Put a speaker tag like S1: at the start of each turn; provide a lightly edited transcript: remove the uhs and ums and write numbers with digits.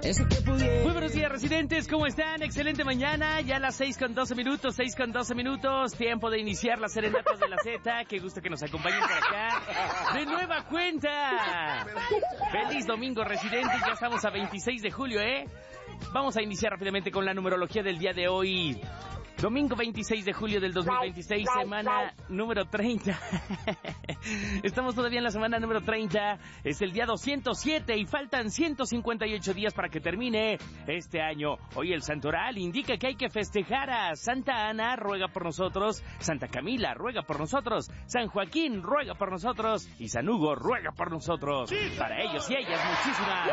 S1: Muy buenos días, residentes, ¿cómo están? Excelente mañana, ya a las 6:12 minutos, tiempo de iniciar las serenatas de la Z. Qué gusto que nos acompañen por acá, de nueva cuenta. Feliz domingo, residentes, ya estamos a 26 de julio, Vamos a iniciar rápidamente con la numerología del día de hoy. Domingo 26 de julio del 2026, semana número 30. Estamos todavía en la semana número 30. Es el día 207 y faltan 158 días para que termine este año. Hoy el santoral indica que hay que festejar a Santa Ana, ruega por nosotros. Santa Camila, ruega por nosotros. San Joaquín, ruega por nosotros. Y San Hugo, ruega por nosotros. Para ellos y ellas, muchísimas